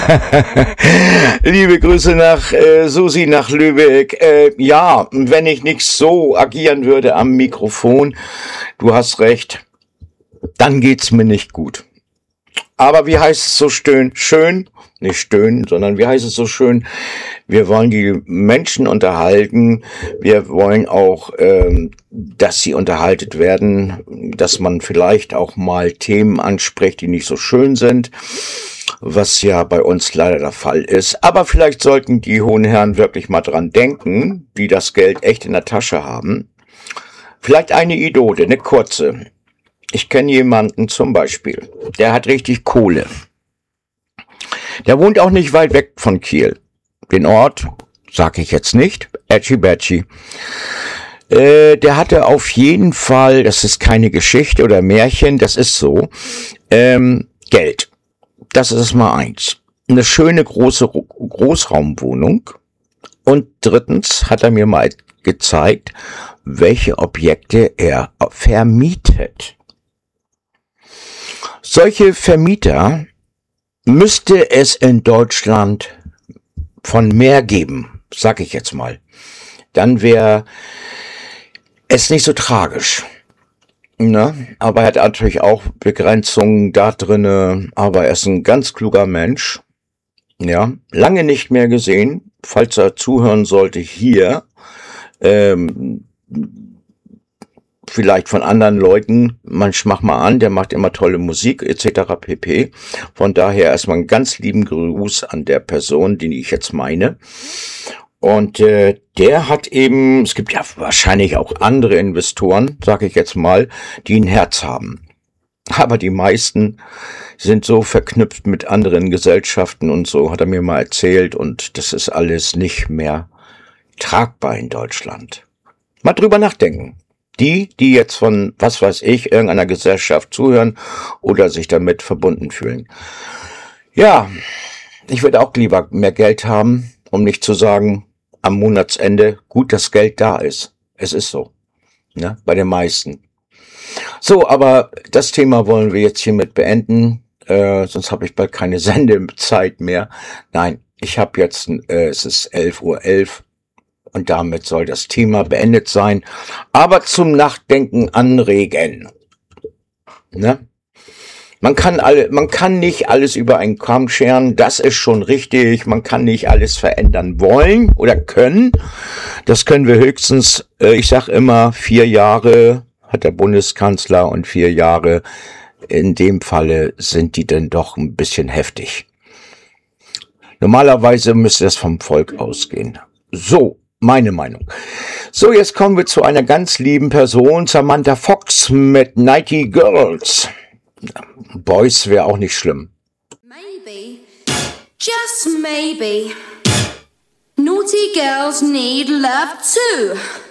Liebe Grüße nach Susi nach Lübeck. Ja, wenn ich nicht so agieren würde am Mikrofon, du hast recht, dann geht's mir nicht gut. Aber wie heißt es so schön, nicht stöhnen, sondern wie heißt es so schön, wir wollen die Menschen unterhalten, wir wollen auch, dass sie unterhaltet werden, dass man vielleicht auch mal Themen anspricht, die nicht so schön sind, was ja bei uns leider der Fall ist. Aber vielleicht sollten die hohen Herren wirklich mal dran denken, die das Geld echt in der Tasche haben. Vielleicht eine Idole, eine kurze. Ich kenne jemanden zum Beispiel, der hat richtig Kohle. Der wohnt auch nicht weit weg von Kiel. Den Ort sage ich jetzt nicht, Ätschi Bätschi. Der hatte auf jeden Fall, das ist keine Geschichte oder Märchen, das ist so, Geld. Das ist mal eins. Eine schöne große Großraumwohnung. Und drittens hat er mir mal gezeigt, welche Objekte er vermietet. Solche Vermieter müsste es in Deutschland von mehr geben, sag ich jetzt mal. Dann wäre es nicht so tragisch. Ne? Aber er hat natürlich auch Begrenzungen da drinne, aber er ist ein ganz kluger Mensch. Ja, lange nicht mehr gesehen, falls er zuhören sollte hier, vielleicht von anderen Leuten, mach mal an, der macht immer tolle Musik etc. pp. Von daher erstmal einen ganz lieben Gruß an der Person, den ich jetzt meine. Und der hat eben, es gibt ja wahrscheinlich auch andere Investoren, sage ich jetzt mal, die ein Herz haben. Aber die meisten sind so verknüpft mit anderen Gesellschaften und so, hat er mir mal erzählt. Und das ist alles nicht mehr tragbar in Deutschland. Mal drüber nachdenken. Die jetzt von, was weiß ich, irgendeiner Gesellschaft zuhören oder sich damit verbunden fühlen. Ja, ich würde auch lieber mehr Geld haben, um nicht zu sagen, am Monatsende gut, dass Geld da ist. Es ist so, ne, bei den meisten. So, aber das Thema wollen wir jetzt hiermit beenden, sonst habe ich bald keine Sendezeit mehr. Nein, ich habe jetzt, es ist 11:11 Uhr. Und damit soll das Thema beendet sein. Aber zum Nachdenken anregen. Ne? Man kann nicht alles über einen Kamm scheren. Das ist schon richtig. Man kann nicht alles verändern wollen oder können. Das können wir höchstens, ich sag immer, 4 Jahre hat der Bundeskanzler und 4 Jahre. In dem Falle sind die dann doch ein bisschen heftig. Normalerweise müsste das vom Volk ausgehen. So. Meine Meinung. So, jetzt kommen wir zu einer ganz lieben Person, Samantha Fox mit Nighty Girls. Boys wäre auch nicht schlimm. Maybe, just maybe, naughty girls need love too.